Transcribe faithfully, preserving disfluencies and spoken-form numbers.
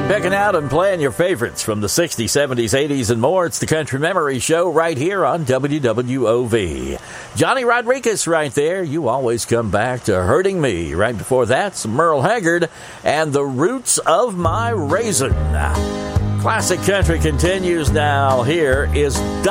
Picking out and playing your favorites from the sixties, seventies, eighties, and more. It's the Country Memory Show right here on W W O V. Johnny Rodriguez right there. You always come back to Hurting Me. Right before that, some Merle Haggard and The Roots of My Raisin. Classic Country continues now. Here is